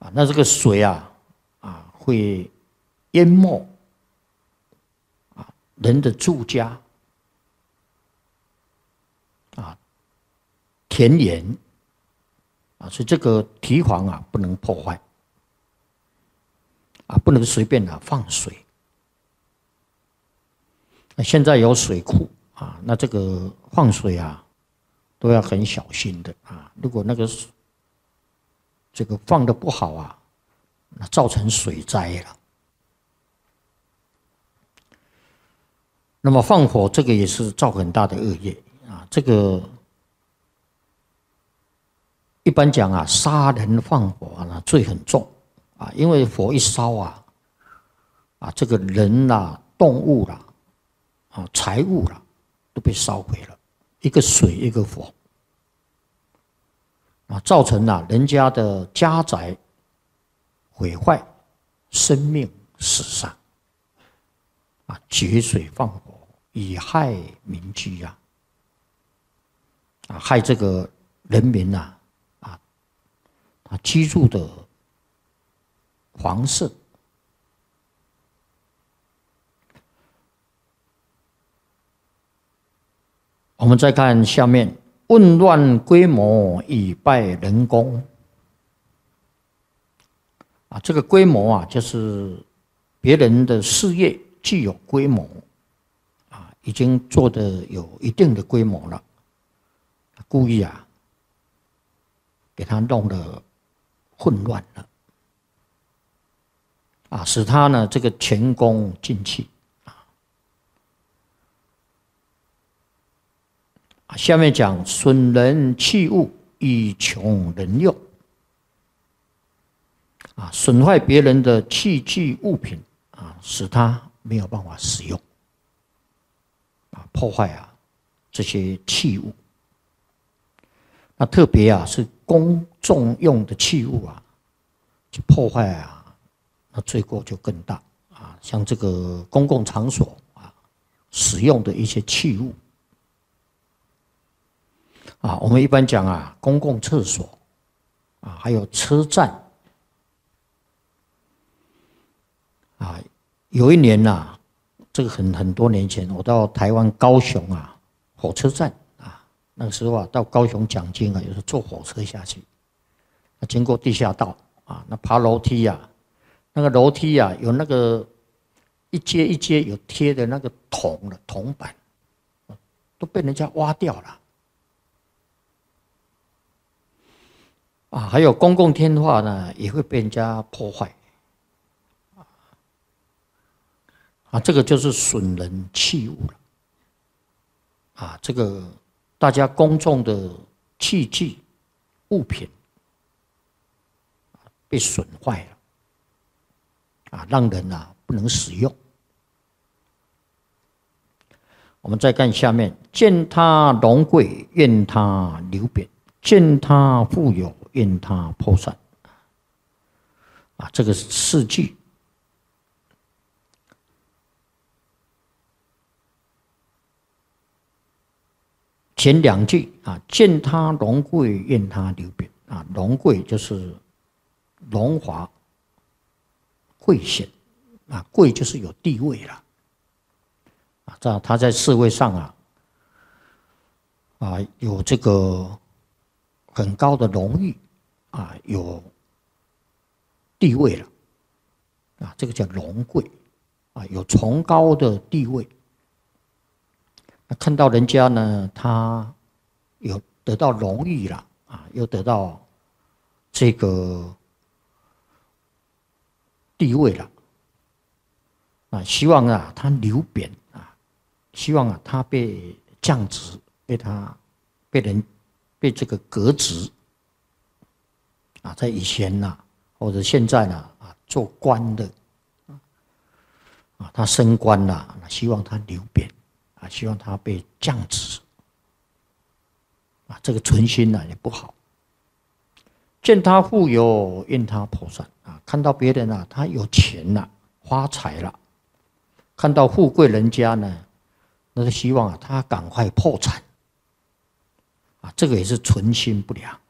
那这个水会淹没人的住家田园所以这个堤防不能破坏不能随便放水。现在有水库那这个放水都要很小心的如果那个这个放的不好那造成水灾了。那么放火这个也是造很大的恶业这个一般讲杀人放火罪很重因为火一烧这个人动物财物都被烧毁了，一个水一个火造成人家的家宅毁坏，生命死伤决水放火以害民居害这个人民居住的房舍。我们再看下面，混乱规模以败人功这个规模就是别人的事业具有规模已经做得有一定的规模了，故意给他弄得混乱了使他呢这个前功尽弃下面讲损人器物以穷人用损坏别人的器具物品使他没有办法使用破坏这些器物。那特别是公众用的器物去破坏那罪过就更大像这个公共场所使用的一些器物我们一般讲公共厕所还有车站有一年这个很多年前，我到台湾高雄火车站那个时候到高雄讲经有时候坐火车下去，经过地下道那爬楼梯那个楼梯有那个一阶一阶有贴的那个铜板，都被人家挖掉了还有公共天化呢也会被人家破坏这个就是损人器物了这个大家公众的器具物品被损坏了让人不能使用。我们再看下面，见他荣贵愿他流贬，见他富有愿他破散这个四句前两句见他荣贵愿他流贬荣贵就是荣华贵显贵就是有地位了他在社会上有这个很高的荣誉有地位了这个叫荣贵有崇高的地位。看到人家呢他有得到荣誉了又得到这个地位了希望他流贬希望他被降职，被这个革职在以前或者现在做官的他升官了希望他流贬希望他被降职这个存心也不好。见他富有愿他破散看到别人他有钱了发财了，看到富贵人家呢那就希望他赶快破产这个也是存心不良